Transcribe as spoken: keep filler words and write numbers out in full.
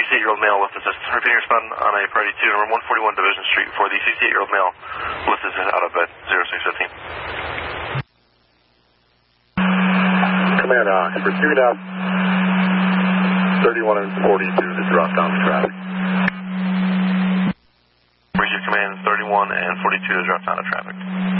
sixty-eight-year-old male with assistance. Repeating respond on a priority two, number one forty-one Division Street for the sixty-eight-year-old male with assistance out of bed, zero six fifteen. Command, uh, pursuit up thirty-one and forty-two to drop down the traffic. Appreciate command thirty-one and forty-two to drop down the traffic.